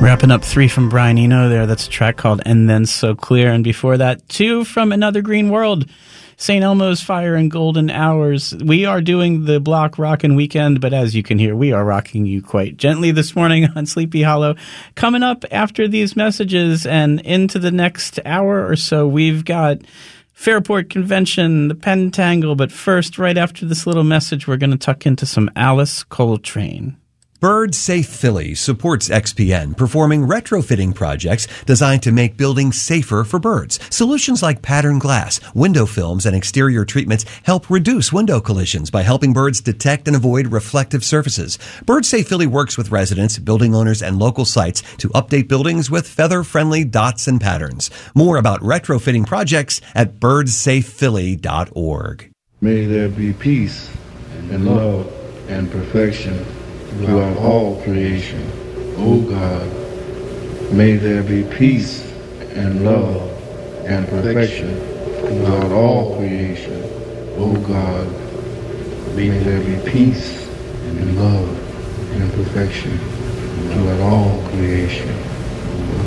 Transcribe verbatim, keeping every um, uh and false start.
Wrapping up three from Brian Eno there. That's a track called And Then So Clear. And before that, two from Another Green World, Saint Elmo's Fire and Golden Hours. We are doing the block rockin' weekend, but as you can hear, we are rocking you quite gently this morning on Sleepy Hollow. Coming up after these messages and into the next hour or so, we've got Fairport Convention, the Pentangle. But first, right after this little message, we're going to tuck into some Alice Coltrane. Bird Safe Philly supports X P N, performing retrofitting projects designed to make buildings safer for birds. Solutions like pattern glass, window films, and exterior treatments help reduce window collisions by helping birds detect and avoid reflective surfaces. Bird Safe Philly works with residents, building owners, and local sites to update buildings with feather-friendly dots and patterns. More about retrofitting projects at bird safe philly dot org. May there be peace and love and perfection throughout all creation. O God, may there be peace and love and perfection throughout all creation. O God, may there be peace and love and perfection throughout all creation.